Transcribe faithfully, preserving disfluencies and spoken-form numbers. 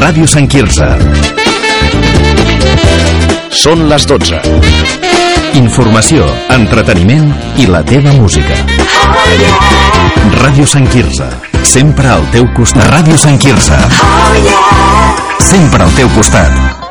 Ràdio Sant Quirze. Són les dotze. Informació, entreteniment i la teva música. Ràdio Sant Quirze, sempre al teu costat. Ràdio Sant Quirze, sempre al teu costat.